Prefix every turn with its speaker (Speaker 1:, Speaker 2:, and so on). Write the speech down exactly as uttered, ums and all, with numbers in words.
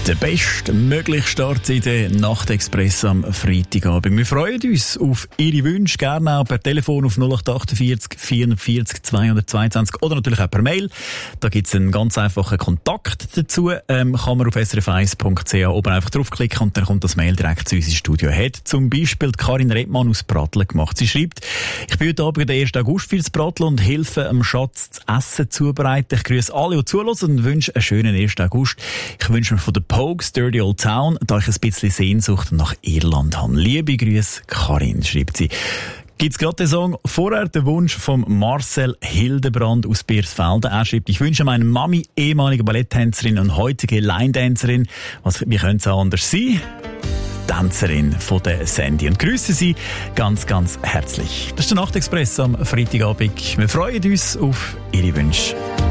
Speaker 1: Der bestmögliche Start in den Nachtexpress am Freitagabend. Wir freuen uns auf Ihre Wünsche, gerne auch per Telefon auf null acht vier acht vierundvierzig zweihundertzweiundzwanzig oder natürlich auch per Mail. Da gibt es einen ganz einfachen Kontakt dazu. Ähm, kann man auf s r f eins punkt c h oben einfach draufklicken und dann kommt das Mail direkt zu uns ins Studio. Hat zum Beispiel Karin Redmann aus Pratteln gemacht. Sie schreibt: Ich bin heute Abend den ersten August fürs Pratteln und helfe am Schatz das Essen zubereiten. Ich grüße alle, die zuhören und wünsche einen schönen ersten August. Ich wünsche mir von der Pogues Dirty Old Town, da ich ein bisschen Sehnsucht nach Irland habe. Liebe Grüße, Karin, schreibt sie. Gibt's gerade den Song vorher, den Wunsch von Marcel Hildebrand aus Biersfelden. Er schreibt: Ich wünsche meiner Mami, ehemalige Balletttänzerin und heutige Line-Dancerin, was, wie könnte es auch anders sein? Tänzerin von der Sandy. Und grüße Sie ganz, ganz herzlich. Das ist der Nachtexpress am Freitagabend. Wir freuen uns auf Ihre Wünsche.